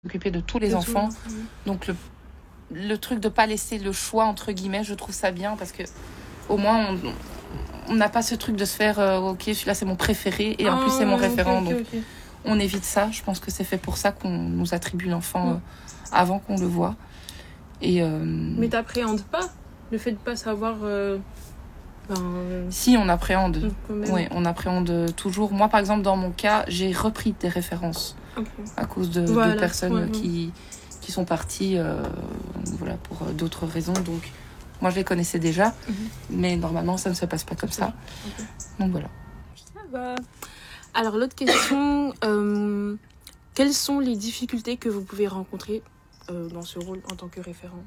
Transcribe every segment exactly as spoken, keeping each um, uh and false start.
S'occuper de tous les De enfants. tout, oui. Donc le, le truc de pas laisser le choix entre guillemets, je trouve ça bien parce que au moins on on n'a pas ce truc de se faire euh, ok celui-là c'est mon préféré et en Ah, plus c'est mon ouais, référent ok, ok, donc ok. on évite ça. Je pense que c'est fait pour ça qu'on nous attribue l'enfant Mm. euh, avant qu'on le voit. Et euh, Mais t'appréhendes pas le fait de pas savoir. Euh... Ben, euh, si on appréhende, quand même. oui, on appréhende toujours. Moi par exemple dans mon cas, j'ai repris des références Ok. à cause de, Voilà, de personnes ouais, ouais. qui qui sont parties euh, voilà pour euh, d'autres raisons. Donc moi je les connaissais déjà, Mhm. mais normalement ça ne se passe pas comme ça. Ok. Donc voilà. Ça va. Alors l'autre question, euh, quelles sont les difficultés que vous pouvez rencontrer euh, dans ce rôle en tant que référent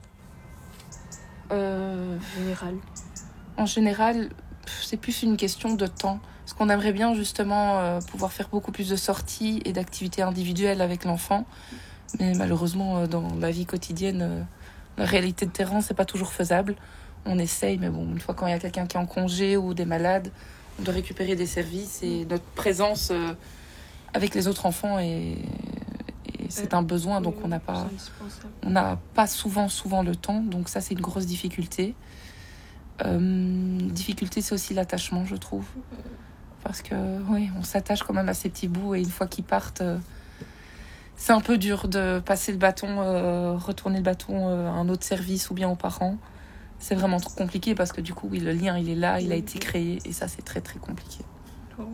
Euh, général? En général, c'est plus une question de temps. Parce qu'on aimerait bien justement euh, pouvoir faire beaucoup plus de sorties et d'activités individuelles avec l'enfant. Mais malheureusement, euh, dans la vie quotidienne, euh, la réalité de terrain, c'est pas toujours faisable. On essaye, mais bon, une fois quand il y a quelqu'un qui est en congé ou des malades, on doit récupérer des services et notre présence euh, avec les autres enfants est, et c'est un besoin, donc on n'a pas, on n'a pas souvent, souvent le temps. Donc ça, c'est une grosse difficulté. Euh, difficulté, c'est aussi l'attachement, je trouve. Parce que, oui, on s'attache quand même à ces petits bouts et une fois qu'ils partent, euh, c'est un peu dur de passer le bâton, euh, retourner le bâton euh, à un autre service ou bien aux parents. C'est vraiment trop compliqué parce que du coup, oui, le lien, il est là, il a été créé et ça, c'est très, très compliqué. Oh.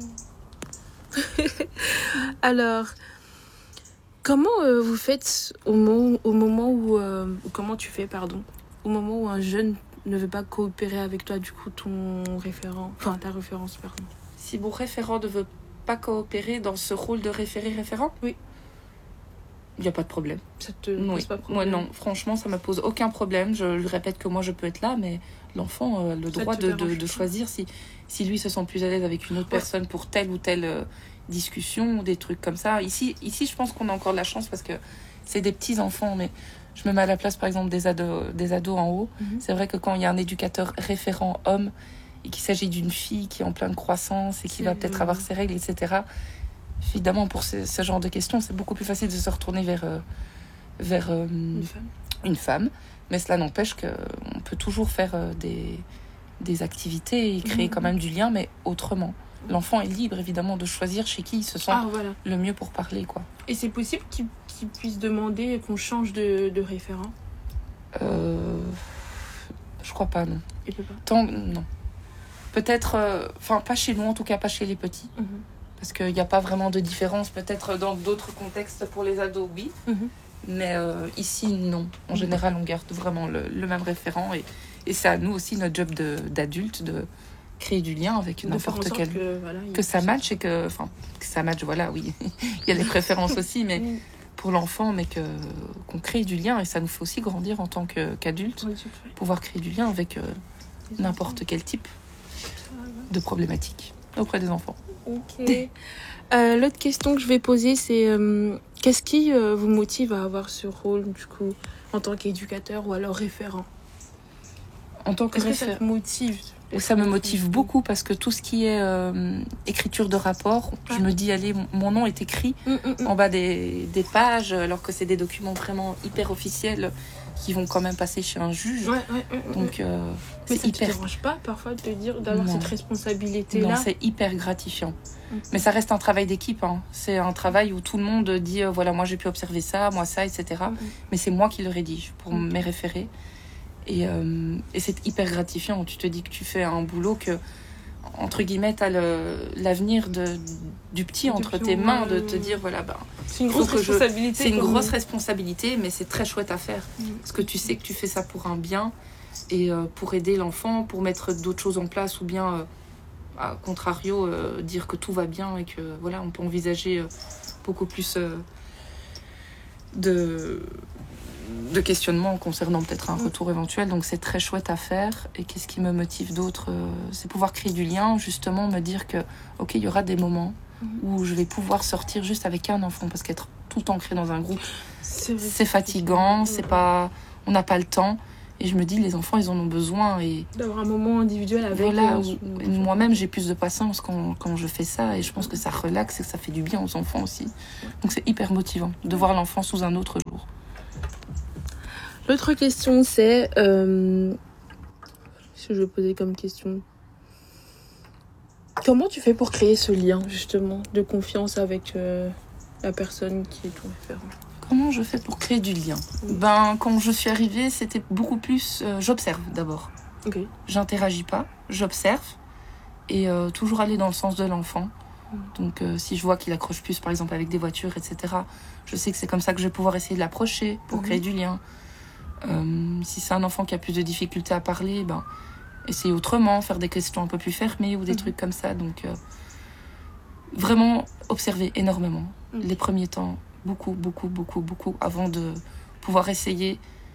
Alors, comment euh, vous faites au, mo- au moment où, euh, ou comment tu fais, pardon, au moment où un jeune ne veut pas coopérer avec toi, du coup, ton référent, enfin ta référence, pardon. Si mon référent ne veut pas coopérer dans ce rôle de référé-référent, oui, il n'y a pas de problème. Ça te oui. pose pas de problème? Moi, non, franchement, ça ne me pose aucun problème. Je lui répète que moi, je peux être là, mais l'enfant a euh, le Ça droit te de, dérange de, de choisir si, si lui se sent plus à l'aise avec une autre Ouais. personne pour telle ou telle euh, discussion ou des trucs comme ça. Ici, ici, je pense qu'on a encore de la chance parce que c'est des petits enfants, mais je me mets à la place, par exemple, des ados, des ados en haut. Mhm. C'est vrai que quand il y a un éducateur référent homme et qu'il s'agit d'une fille qui est en pleine croissance et qui C'est va peut-être le- avoir ses règles, et cetera, évidemment, pour ce, ce genre de questions, c'est beaucoup plus facile de se retourner vers... Euh, vers euh, Une femme. une femme, mais cela n'empêche qu'on peut toujours faire euh, des, des activités et créer Mhm. quand même du lien, mais autrement. L'enfant est libre, évidemment, de choisir chez qui il se sent Ah, voilà. le mieux pour parler, quoi. Et c'est possible qu'il, qu'il puisse demander qu'on change de, de référent? Euh, je crois pas, non. Il peut pas. Tant, non. Peut-être, enfin, euh, pas chez nous, en tout cas, pas chez les petits. Mhm. Parce qu'il n'y a pas vraiment de différence. Peut-être dans d'autres contextes pour les ados, oui. Mhm. Mais euh, ici, non. En général, on garde vraiment le, le même référent. Et, et c'est à nous aussi, notre job de, d'adulte, de créer du lien avec De faire en n'importe sorte quel... que, voilà, il Que ça puisse- matche et que... Enfin, que ça matche, voilà, oui. Il y a les préférences aussi, mais Mhm. pour l'enfant, mais que, qu'on crée du lien. Et ça nous fait aussi grandir en tant que, qu'adulte. Ouais, tu le fais. Pouvoir créer du lien avec euh, n'importe quel type de problématique auprès des enfants. Ok. Euh, l'autre question que je vais poser, c'est euh, qu'est-ce qui euh, vous motive à avoir ce rôle, du coup, en tant qu'éducateur ou alors référent? En tant que Est-ce que ça référent... te motive? Ça me motive beaucoup parce que tout ce qui est euh, écriture de rapport, Ouais. je me dis, allez, mon nom est écrit Mm, mm, mm. en bas des, des pages, alors que c'est des documents vraiment hyper officiels qui vont quand même passer chez un juge. Ouais, ouais, ouais, ouais. Donc, euh, Mais c'est ça te hyper... dérange pas parfois de te dire d'avoir Non. cette responsabilité-là? Non, c'est hyper gratifiant. Mm. Mais ça reste un travail d'équipe. Hein. C'est un travail où tout le monde dit, euh, voilà, moi j'ai pu observer ça, moi ça, et cetera. Mm. Mais c'est moi qui le rédige pour Mm. mes référés. Et, euh, et c'est hyper gratifiant. Tu te dis que tu fais un boulot que, entre guillemets, tu as l'avenir de, du petit Du entre petit, tes mains, de ouais. te dire, voilà, ben, C'est une faut grosse que je- responsabilité. c'est une comme- grosse responsabilité, mais c'est très chouette à faire. Mm. Parce que tu sais que tu fais ça pour un bien et euh, pour aider l'enfant, pour mettre d'autres choses en place ou bien, euh, à contrario, euh, dire que tout va bien et que voilà, on peut envisager euh, beaucoup plus euh, de, de questionnements concernant peut-être un Mm. retour éventuel. Donc c'est très chouette à faire. Et qu'est-ce qui me motive d'autre? Euh, C'est pouvoir créer du lien, justement, me dire que, ok, il y aura des moments Mhm. où je vais pouvoir sortir juste avec un enfant parce qu'être tout ancré dans un groupe, C'est vrai, c'est fatigant, c'est pas, on n'a pas le temps. Et je me dis, les enfants, ils en ont besoin. Et d'avoir un moment individuel avec. voilà, euh, où- moi-même, j'ai plus de patience quand, quand je fais ça. Et je pense que ça relaxe et que ça fait du bien aux enfants aussi. Donc c'est hyper motivant de voir l'enfant sous un autre jour. L'autre question, c'est... Euh... Qu'est-ce que je vais poser comme question? Comment tu fais pour créer ce lien, justement, de confiance avec euh, la personne qui est ton référent? Comment je fais pour créer du lien? Ben, quand je suis arrivée, c'était beaucoup plus... euh, j'observe d'abord. Ok. J'interagis pas, j'observe. Et euh, toujours aller dans le sens de l'enfant. Mm. Donc euh, si je vois qu'il accroche plus, par exemple, avec des voitures, et cetera, je sais que c'est comme ça que je vais pouvoir essayer de l'approcher pour Mhm. créer du lien. Euh, si c'est un enfant qui a plus de difficultés à parler, ben, essayer autrement, faire des questions un peu plus fermées ou des Mhm. trucs comme ça. Donc euh, vraiment observer énormément. Ok. Les premiers temps, beaucoup, beaucoup, beaucoup, beaucoup, avant de pouvoir essayer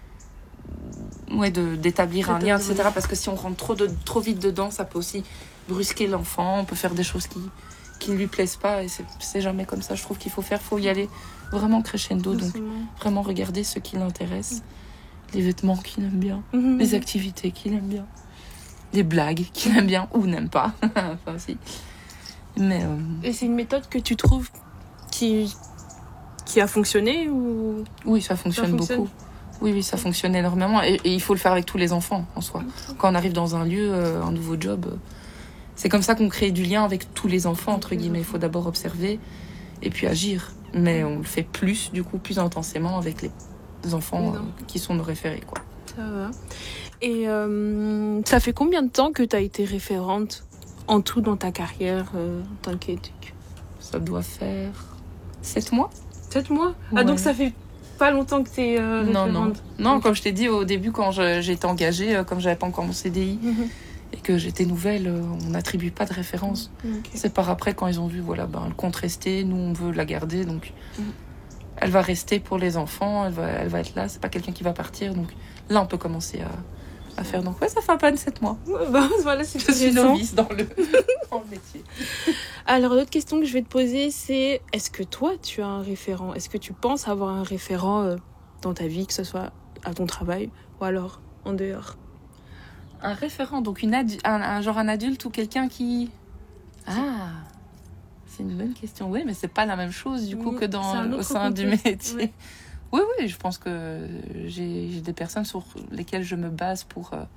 ouais, de, d'établir un lien, et cetera. Parce que si on rentre trop, de, trop vite dedans, ça peut aussi brusquer l'enfant, on peut faire des choses qui qui ne lui plaisent pas et c'est, c'est jamais comme ça. Je trouve qu'il faut faire, faut y aller vraiment crescendo, donc vraiment regarder ce qui l'intéresse, les vêtements qu'il aime bien, Mhm. les activités qu'il aime bien, les blagues qu'il aime bien ou n'aime pas. Enfin aussi. Mais euh, Et c'est une méthode que tu trouves qui, qui a fonctionné ou... oui, ça fonctionne, Ça fonctionne. beaucoup. Oui, oui, ça fonctionne énormément et, et il faut le faire avec tous les enfants en soi. Quand on arrive dans un lieu, euh, un nouveau job, euh, c'est comme ça qu'on crée du lien avec tous les enfants, entre guillemets. Il faut d'abord observer et puis agir. Mais on le fait plus, du coup, plus intensément avec les enfants Les euh, enfants. qui sont nos référés, quoi. Ça va. Et euh, ça fait combien de temps que tu as été référente en tout dans ta carrière euh, en tant qu'éduc? Ça doit faire sept mois. Sept mois. Ouais. Ah, donc ça fait pas longtemps que tu es euh, Non, référente. non. Non, Ok. comme je t'ai dit au début, quand je, j'ai été engagée, euh, comme j'avais pas encore mon C D I Mhm. et que j'étais nouvelle, euh, on n'attribue pas de référence. Ok. C'est par après, quand ils ont vu, voilà, ben, le compte resté, nous, on veut la garder, donc Mhm. elle va rester pour les enfants, elle va, elle va être là, c'est pas quelqu'un qui va partir, donc là, on peut commencer à, à faire. Donc, ouais, ça fait à peine sept mois. Ouais, bah, voilà, c'est Je suis intéressant. novice dans le, dans le métier. Alors, l'autre question que je vais te poser, c'est est-ce que toi, tu as un référent? Est-ce que tu penses avoir un référent euh, dans ta vie, que ce soit à ton travail ou alors en dehors? Un référent, donc une adu- un, un genre un adulte ou quelqu'un qui... Ah, c'est une bonne question. Oui, mais c'est pas la même chose du coup Oui, que c'est dans, un au autre sein du contexte, métier. ouais. Oui, oui, je pense que j'ai, j'ai des personnes sur lesquelles je me base pour, euh,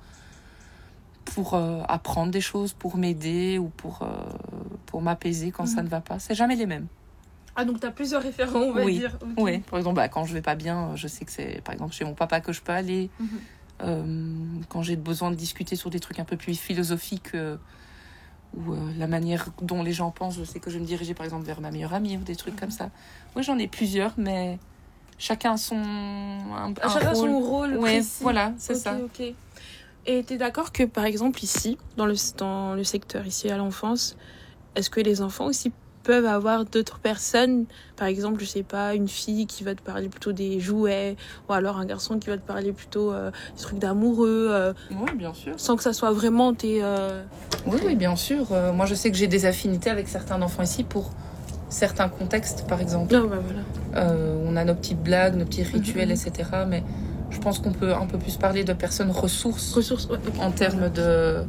pour euh, apprendre des choses, pour m'aider ou pour, euh, pour m'apaiser quand Mhm. ça ne va pas. C'est jamais les mêmes. Ah, donc tu as plusieurs référents, on va Oui. dire. Ok. Oui, par exemple, bah, quand je vais pas bien, je sais que c'est par exemple chez mon papa que je peux aller. Mhm. Euh, quand j'ai besoin de discuter sur des trucs un peu plus philosophiques euh, ou euh, la manière dont les gens pensent, je sais que je vais me diriger par exemple vers ma meilleure amie ou des trucs Mhm. comme ça. Oui, j'en ai plusieurs, mais chacun son un, À un chacun rôle. son rôle Ouais, précis. voilà, c'est Ok, ça. ok. Et tu es d'accord que, par exemple, ici, dans le, dans le secteur ici à l'enfance, est-ce que les enfants aussi peuvent avoir d'autres personnes, par exemple, je sais pas, une fille qui va te parler plutôt des jouets, ou alors un garçon qui va te parler plutôt euh, des trucs d'amoureux, euh, Oui, bien sûr. sans que ça soit vraiment tes... euh, Oui, oui, bien sûr. Euh, moi, je sais que j'ai des affinités avec certains enfants ici pour certains contextes, par exemple. Non, bah voilà. Euh, on a nos petites blagues, nos petits rituels, Mhm. et cetera. Mais je pense qu'on peut un peu plus parler de personnes ressources Ressources, ouais, ok. en termes de,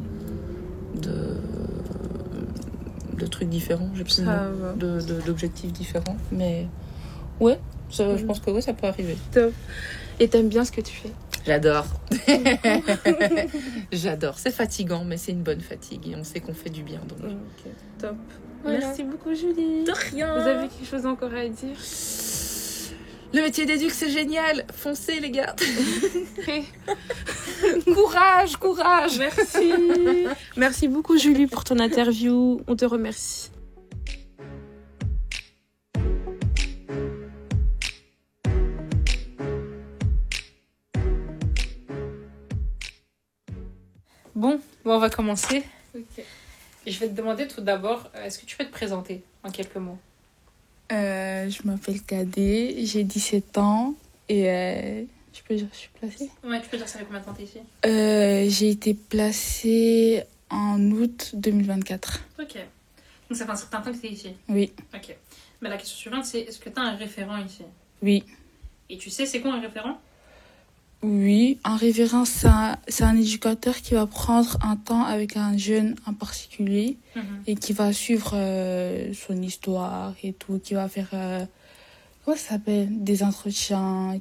de, de trucs différents. J'ai plus le Ça mot. va. de, de- d'objectifs différents. Mais ouais, ça, je Mhm. pense que ouais, ça peut arriver. Top. Et t'aimes bien ce que tu fais? J'adore. J'adore. C'est fatigant, mais c'est une bonne fatigue et on sait qu'on fait du bien. Donc. Ok, top. Voilà. Merci beaucoup, Julie. De rien. Vous avez quelque chose encore à dire? Le métier d'éduc, c'est génial. Foncez, les gars. Courage, courage. Merci. Merci beaucoup, Julie, pour ton interview. On te remercie. Bon, bon, on va commencer. Ok. Et je vais te demander tout d'abord, euh, est-ce que tu peux te présenter en quelques mots? Euh, je m'appelle Cadet, j'ai dix-sept ans et euh, je peux dire que je suis placée. Ouais, tu peux dire ça fait combien de temps t'es ici? Euh, j'ai été placée en août deux mille vingt-quatre. Ok. Donc ça fait un certain temps que t'es ici. Oui, Ok. Mais la question suivante, c'est est-ce que t'as un référent ici? oui. Et tu sais c'est quoi un référent? Oui, un référent, c'est un, c'est un éducateur qui va prendre un temps avec un jeune en particulier Mhm. et qui va suivre euh, son histoire et tout, qui va faire, euh, comment ça s'appelle, des entretiens,